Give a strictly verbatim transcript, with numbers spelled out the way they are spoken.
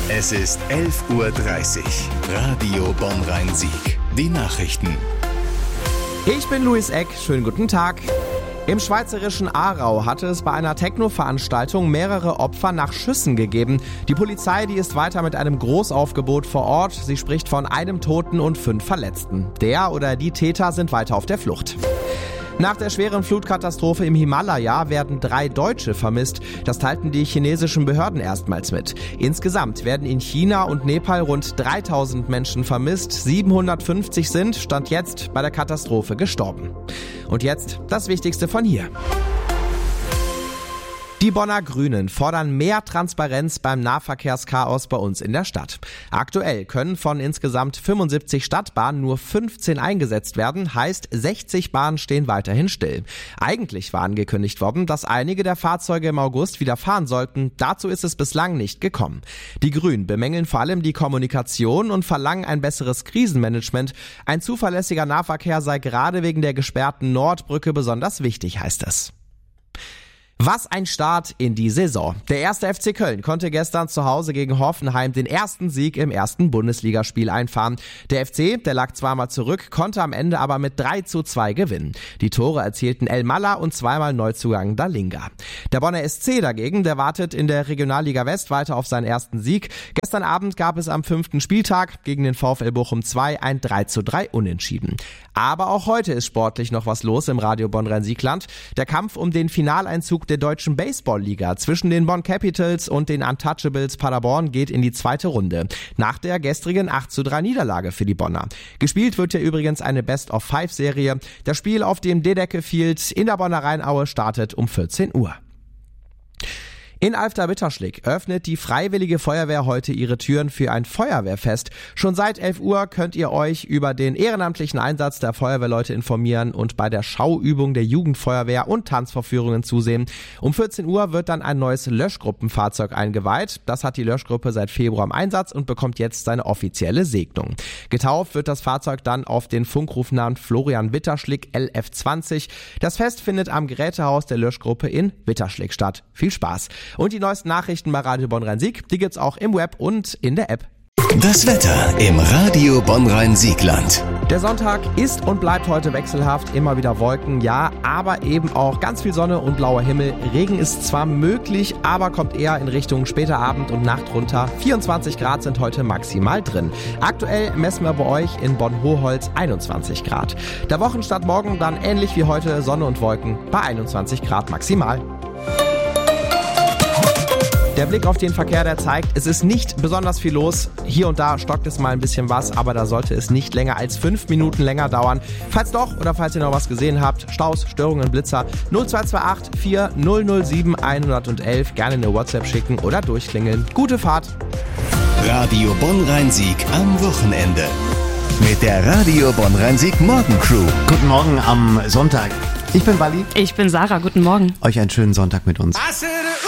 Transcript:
Es ist elf Uhr dreißig. Radio Bonn-Rhein-Sieg. Die Nachrichten. Ich bin Luis Eck. Schönen guten Tag. Im schweizerischen Aarau hatte es bei einer Techno-Veranstaltung mehrere Opfer nach Schüssen gegeben. Die Polizei, die ist weiter mit einem Großaufgebot vor Ort. Sie spricht von einem Toten und fünf Verletzten. Der oder die Täter sind weiter auf der Flucht. Nach der schweren Flutkatastrophe im Himalaya werden drei Deutsche vermisst. Das teilten die chinesischen Behörden erstmals mit. Insgesamt werden in China und Nepal rund dreitausend Menschen vermisst. siebenhundertfünfzig sind, Stand jetzt, bei der Katastrophe gestorben. Und jetzt das Wichtigste von hier. Die Bonner Grünen fordern mehr Transparenz beim Nahverkehrschaos bei uns in der Stadt. Aktuell können von insgesamt fünfundsiebzig Stadtbahnen nur fünfzehn eingesetzt werden, heißt sechzig Bahnen stehen weiterhin still. Eigentlich war angekündigt worden, dass einige der Fahrzeuge im August wieder fahren sollten. Dazu ist es bislang nicht gekommen. Die Grünen bemängeln vor allem die Kommunikation und verlangen ein besseres Krisenmanagement. Ein zuverlässiger Nahverkehr sei gerade wegen der gesperrten Nordbrücke besonders wichtig, heißt es. Was ein Start in die Saison. Der erste F C Köln konnte gestern zu Hause gegen Hoffenheim den ersten Sieg im ersten Bundesligaspiel einfahren. Der F C, der lag zweimal zurück, konnte am Ende aber mit drei zu zwei gewinnen. Die Tore erzielten El Malla und zweimal Neuzugang Dalinga. Der Bonner S C dagegen, der wartet in der Regionalliga West weiter auf seinen ersten Sieg. Gestern Abend gab es am fünften Spieltag gegen den VfL Bochum zwei ein drei zu drei Unentschieden. Aber auch heute ist sportlich noch was los im Radio Bonn-Rhein-Siegland. Der Kampf um den Finaleinzug der deutschen Baseballliga zwischen den Bonn Capitals und den Untouchables Paderborn geht in die zweite Runde. Nach der gestrigen acht zu drei Niederlage für die Bonner. Gespielt wird ja übrigens eine Best-of-Five-Serie. Das Spiel auf dem Dedecke Field in der Bonner Rheinaue startet um vierzehn Uhr. In Alfter-Witterschlick öffnet die Freiwillige Feuerwehr heute ihre Türen für ein Feuerwehrfest. Schon seit elf Uhr könnt ihr euch über den ehrenamtlichen Einsatz der Feuerwehrleute informieren und bei der Schauübung der Jugendfeuerwehr und Tanzvorführungen zusehen. Um vierzehn Uhr wird dann ein neues Löschgruppenfahrzeug eingeweiht. Das hat die Löschgruppe seit Februar im Einsatz und bekommt jetzt seine offizielle Segnung. Getauft wird das Fahrzeug dann auf den Funkrufnamen Florian Witterschlick L F zwanzig. Das Fest findet am Gerätehaus der Löschgruppe in Witterschlick statt. Viel Spaß! Und die neuesten Nachrichten bei Radio Bonn-Rhein-Sieg, die gibt's auch im Web und in der App. Das Wetter im Radio Bonn-Rhein-Siegland. Der Sonntag ist und bleibt heute wechselhaft, immer wieder Wolken, ja, aber eben auch ganz viel Sonne und blauer Himmel. Regen ist zwar möglich, aber kommt eher in Richtung später Abend und Nacht runter. vierundzwanzig Grad sind heute maximal drin. Aktuell messen wir bei euch in Bonn-Hoholz einundzwanzig Grad. Der Wochenstart morgen dann ähnlich wie heute Sonne und Wolken bei einundzwanzig Grad maximal. Der Blick auf den Verkehr, der zeigt, es ist nicht besonders viel los. Hier und da stockt es mal ein bisschen was, aber da sollte es nicht länger als fünf Minuten länger dauern. Falls doch oder falls ihr noch was gesehen habt, Staus, Störungen, Blitzer, null zwei zwei acht vier null null sieben eins eins eins, gerne eine WhatsApp schicken oder durchklingeln. Gute Fahrt! Radio Bonn-Rhein-Sieg am Wochenende. Mit der Radio Bonn-Rhein-Sieg Morgencrew. Guten Morgen am Sonntag. Ich bin Wally. Ich bin Sarah. Guten Morgen. Euch einen schönen Sonntag mit uns.